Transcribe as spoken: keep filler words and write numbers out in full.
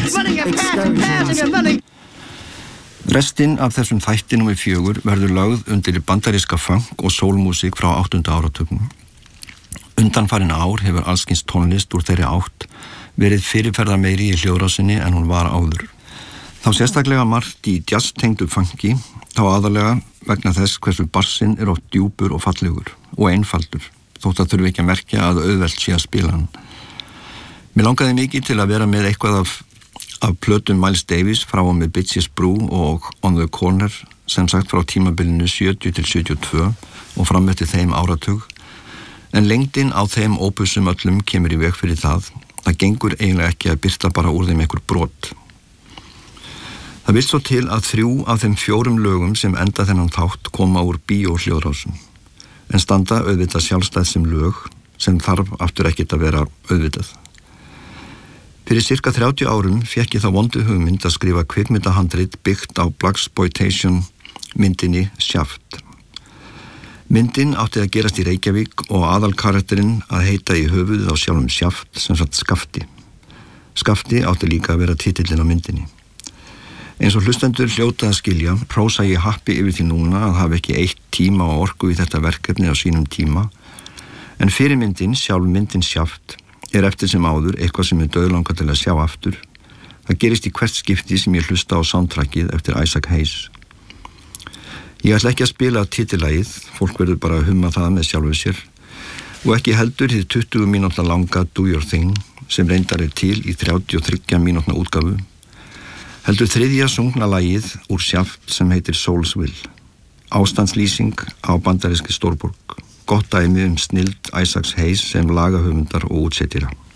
Restin af þessum þætti númer fjögur verður lögð undir bandaríska funk og soulmusík frá áttunda áratugnum. Undanfarin ár hefur allskins tónlist úr þeirri átt verið fyrirferðar meiri í hljóðrásinni en hún var áður. Þá sérstaklega margt í jazz-tengdu funki, þá aðalega vegna þess hversu bassinn er oft djúpur og fallegur og einfaldur, þótt að þurfi ekki að merkja að auðvelt sé að spila hann. Mér langaði mikið til að vera með eitthvað af af plötum Miles Davis frá og með Bitches Brew og On the Corner, sem sagt frá tímabilinu sjötíu til sjötíu og tvö og fram eftir þeim áratug, en lengdin á þeim ópusum öllum kemur í veg fyrir það. Það gengur eiginlega ekki að birta bara úr þeim einhver brot. Það vill svo til að þrjú af þeim fjórum lögum sem enda þennan þátt koma úr bíóhljóðrásum, en standa auðvitað sjálfstæð sem lög sem þarf aftur ekkert að vera auðvitað. Fyrir cirka þrjátíu árum fékk ég þá vondu hugmynd að skrifa kvikmyndahandrit byggt á blaxploitation myndinni Shaft. Myndin átti að gerast í Reykjavík og aðalkarakterinn að heita í höfuðið á sjálfum Shaft, sem sagt Skafti. Skafti átti líka að vera titillinn á myndinni. Eins og hlustendur hljóta að skilja, prósa ég happi yfir því núna að hafa ekki eitt tíma og orku í þetta verkefni á sínum tíma, en fyrir myndin, sjálf myndin Shaft, er eftir sem áður eitthvað sem er dauðlanga til að sjá aftur. Það gerist í hvert skipti sem ég hlusta á soundtrackið eftir Isaac Hayes. Ég ætla ekki að spila titillagið, fólk verður bara að humma það með sjálfu sér, og ekki heldur hið tuttugu mínútna langa Do Your Thing, sem reyndar er til í þrjátíu og þriggja mínútna útgáfu, heldur þriðja sungna lagið úr Shaft sem heitir Soul's Will. Ástandslýsing á bandarískri stórborg. Gott dæmi um snild Isaac Hayes sem lagahöfundar og útsettira.